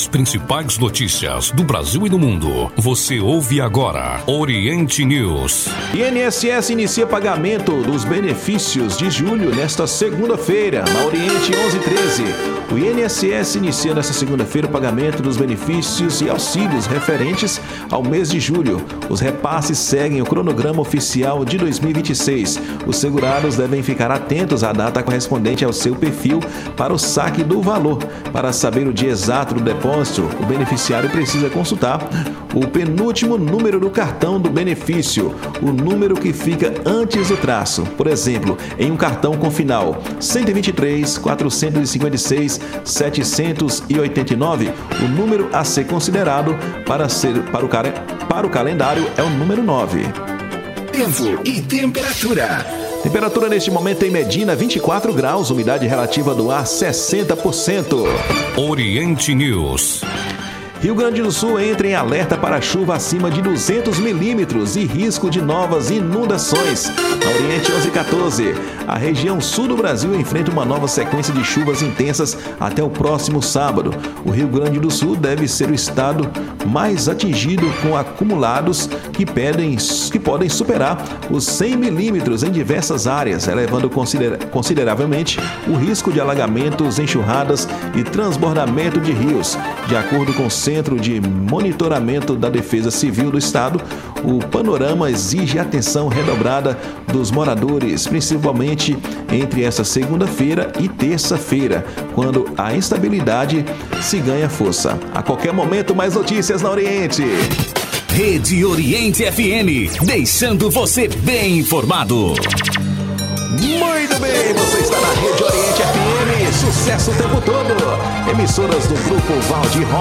As principais notícias do Brasil e do mundo. Você ouve agora Oriente News. INSS inicia pagamento dos benefícios de julho nesta segunda-feira, na Oriente 1113. O INSS inicia nesta segunda-feira o pagamento dos benefícios e auxílios referentes ao mês de julho. Os repasses seguem o cronograma oficial de 2026. Os segurados devem ficar atentos à data correspondente ao seu perfil para o saque do valor. Para saber o dia exato do depósito, o beneficiário precisa consultar o penúltimo número do cartão do benefício, o número que fica antes do traço. Por exemplo, em um cartão com final 123 456 789, o número a ser considerado para o calendário é o número 9. Tempo e temperatura. Temperatura neste momento em Medina, 24 graus, umidade relativa do ar 60%. Oriente News. Rio Grande do Sul entra em alerta para chuva acima de 200 milímetros e risco de novas inundações. Na Oriente 1114, a região sul do Brasil enfrenta uma nova sequência de chuvas intensas até o próximo sábado. O Rio Grande do Sul deve ser o estado mais atingido, com acumulados que podem superar os 100 milímetros em diversas áreas, elevando consideravelmente o risco de alagamentos, enxurradas e transbordamento de rios. De acordo com o Centro de Monitoramento da Defesa Civil do Estado, o panorama exige atenção redobrada dos moradores, principalmente entre esta segunda-feira e terça-feira, quando a instabilidade se ganha força. A qualquer momento, mais notícias na Oriente. Rede Oriente FM, deixando você bem informado. Muito bem, você está na Rede Oriente FM, sucesso o tempo todo. Emissoras do Grupo Valdir Rocha.